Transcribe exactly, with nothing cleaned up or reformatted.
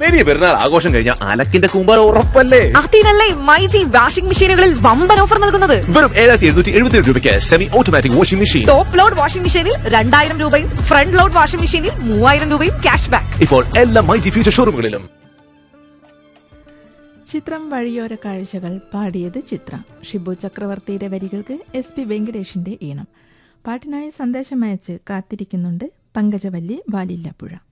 വലിയ പെരുന്നാൾ ആഘോഷം കഴിഞ്ഞാൽ അലക്കിന്റെ കൂമ്പാരം ഉറപ്പല്ലേ? അതിനല്ലേ മൈജി വാഷിംഗ് മെഷീനുകളിൽ വമ്പൻ ഓഫർ നൽകുന്നത്. വെറും ഏഴായിരത്തി എഴുന്നൂറ്റി എഴുപത്തി രൂപയ്ക്ക് semi automatic washing machine. Top load washing മെഷീനിൽ രണ്ടായിരം രൂപയും ഫ്രണ്ട് ലോഡ് വാഷിംഗ് മെഷീനിൽ മൂവായിരം രൂപയും ക്യാഷ് ബാക്ക്. ഇപ്പോൾ എല്ലാ മൈജി ഫ്യൂച്ചർ ഷോറൂമുകളിലും. ചിത്രം വഴിയോര കാഴ്ചകൾ പാടിയത് ചിത്ര. ഷിബു ചക്രവർത്തിയുടെ വരികൾക്ക് എസ് പി വെങ്കടേഷിന്റെ ഈണം. പാട്ടിനായി സന്ദേശം അയച്ച് കാത്തിരിക്കുന്നുണ്ട് പങ്കജവല്ലി വാലില്ലപ്പുഴ.